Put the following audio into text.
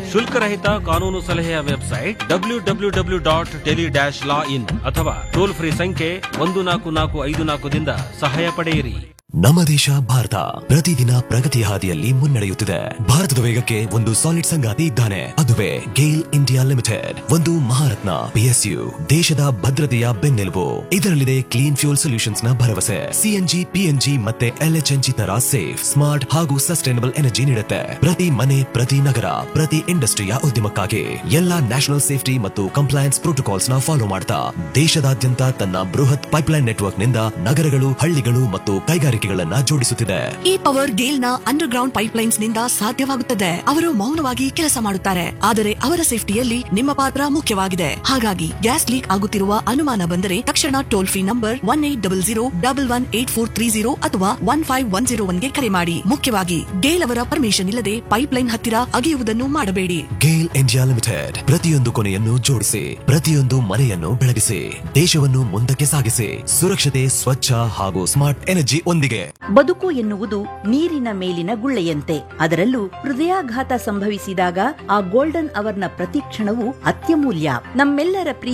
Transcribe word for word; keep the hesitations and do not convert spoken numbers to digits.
ಶುಲ್ಕರಹಿತ ಕಾನೂನು ಸಲಹೆಯ website W W W dot tele dash ಲಾ ಇನ್ ಅಥವಾ ಟೋಲ್ ಫ್ರೀ ಸಂಖ್ಯೆ ಒಂದು ನಾಲ್ಕು ನಾಲ್ಕು ಐದು ನಾಲ್ಕದಿಂದ ಸಹಾಯ ಪಡೆಯಿರಿ. ನಮ್ಮ ದೇಶ ಭಾರತ ಪ್ರತಿದಿನ ಪ್ರಗತಿಯ ಹಾದಿಯಲ್ಲಿ ಮುನ್ನಡೆಯುತ್ತಿದೆ. ಭಾರತದ ವೇಗಕ್ಕೆ ಒಂದು ಸಾಲಿಡ್ ಸಂಗಾತಿ ಇದ್ದಾನೆ, ಅದುವೇ ಗೇಲ್ ಇಂಡಿಯಾ ಲಿಮಿಟೆಡ್. ಒಂದು ಮಹಾರತ್ನ ಪಿಎಸ್ಯು, ದೇಶದ ಭದ್ರತೆಯ ಬೆನ್ನೆಲುಬು. ಇದರಲ್ಲಿದೆ ಕ್ಲೀನ್ ಫ್ಯೂಲ್ ಸೊಲ್ಯೂಷನ್ಸ್ ನ ಭರವಸೆ. ಸಿಎನ್ಜಿ, ಪಿಎನ್ಜಿ ಮತ್ತೆ ಎಲ್ಎಚ್ಎನ್ಜಿ ತರ ಸೇಫ್, ಸ್ಮಾರ್ಟ್ ಹಾಗೂ ಸಸ್ಟೈನಬಲ್ ಎನರ್ಜಿ ನೀಡುತ್ತೆ. ಪ್ರತಿ ಮನೆ, ಪ್ರತಿ ನಗರ, ಪ್ರತಿ ಇಂಡಸ್ಟ್ರಿಯ ಉದ್ಯಮಕ್ಕಾಗಿ ಎಲ್ಲಾ ನ್ಯಾಷನಲ್ ಸೇಫ್ಟಿ ಮತ್ತು ಕಂಪ್ಲೈನ್ಸ್ ಪ್ರೋಟೋಕಾಲ್ಸ್ ನ ಫಾಲೋ ಮಾಡ್ತಾ ದೇಶದಾದ್ಯಂತ ತನ್ನ ಬೃಹತ್ ಪೈಪ್ಲೈನ್ ನೆಟ್ವರ್ಕ್ ನಿಂದ ನಗರಗಳು, ಹಳ್ಳಿಗಳು ಮತ್ತು ಕೈಗಾರಿಕೆ ಜೋಡಿಸುತ್ತಿದೆ. ಈ ಪವರ್ ಗೇಲ್ ನ ಅಂಡರ್ ಗ್ರೌಂಡ್ ಪೈಪ್ಲೈನ್ಸ್ ನಿಂದ ಸಾಧ್ಯವಾಗುತ್ತದೆ. ಅವರು ಮೌನವಾಗಿ ಕೆಲಸ ಮಾಡುತ್ತಾರೆ, ಆದರೆ ಅವರ ಸೇಫ್ಟಿಯಲ್ಲಿ ನಿಮ್ಮ ಪಾತ್ರ ಮುಖ್ಯವಾಗಿದೆ. ಹಾಗಾಗಿ ಗ್ಯಾಸ್ ಲೀಕ್ ಆಗುತ್ತಿರುವ ಅನುಮಾನ ಬಂದರೆ ತಕ್ಷಣ toll free number one eight double zero double one eight four three zero ಅಥವಾ one five one zero one ಗೆ ಕರೆ ಮಾಡಿ. ಮುಖ್ಯವಾಗಿ ಗೇಲ್ ಅವರ ಪರ್ಮಿಷನ್ ಇಲ್ಲದೆ ಪೈಪ್ಲೈನ್ ಹತ್ತಿರ ಅಗೆಯುವುದನ್ನು ಮಾಡಬೇಡಿ. ಗೇಲ್ ಇಂಡಿಯಾ ಲಿಮಿಟೆಡ್, ಪ್ರತಿಯೊಂದು ಕೊನೆಯನ್ನು ಜೋಡಿಸಿ, ಪ್ರತಿಯೊಂದು ಮನೆಯನ್ನು ಬೆಳಗಿಸಿ, ದೇಶವನ್ನು ಮುಂದಕ್ಕೆ ಸಾಗಿಸಿ. ಸುರಕ್ಷತೆ, ಸ್ವಚ್ಛ ಹಾಗೂ ಸ್ಮಾರ್ಟ್ ಎನರ್ಜಿ ಒಂದಿಗೆ. ಬದುಕು ಎನ್ನುವುದು ನೀರಿನ ಮೇಲಿನ ಗುಳ್ಳೆಯಂತೆ. ಅದರಲ್ಲೂ ಹೃದಯಾಘಾತ ಸಂಭವಿಸಿದಾಗ ಆ ಗೋಲ್ಡನ್ ಅವರ್ನ ಪ್ರತಿ ಕ್ಷಣವು ಅತ್ಯಮೂಲ್ಯ. ನಮ್ಮೆಲ್ಲರ